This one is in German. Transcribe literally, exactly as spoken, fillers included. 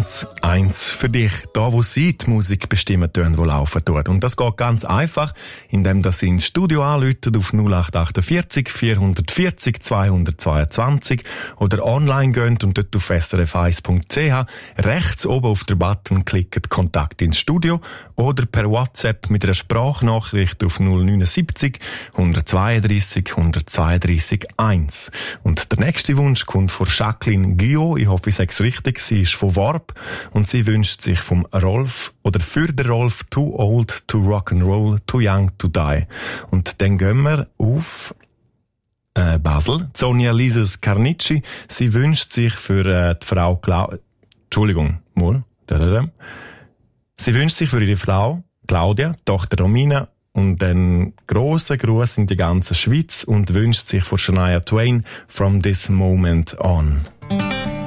eins eins für dich, da wo sie die Musik bestimmen tun, die laufen tut. Und das geht ganz einfach, indem dass sie ins Studio anrufen auf null acht achtundvierzig vierhundertvierzig zweihundertzweiundzwanzig oder online gehen und dort auf s r f eins punkt c h rechts oben auf den Button klicken Kontakt ins Studio oder per WhatsApp mit einer Sprachnachricht auf null neun sieben hundertzweiunddreißig hundertzweiunddreißig eins. Und der nächste Wunsch kommt von Jacqueline Guillot, ich hoffe, ich sage es richtig, sie ist von Warp und sie wünscht sich vom Rolf oder für den Rolf Too Old to Rock'n'Roll, Too Young to Die. Und dann gehen wir auf äh, Basel. Sonja Lises Carnicci, sie wünscht sich für äh, die Frau Clau... Entschuldigung, mal. Sie wünscht sich für ihre Frau Claudia, Tochter Romina und einen grossen Gruß in die ganze Schweiz und wünscht sich von Shania Twain From This Moment On.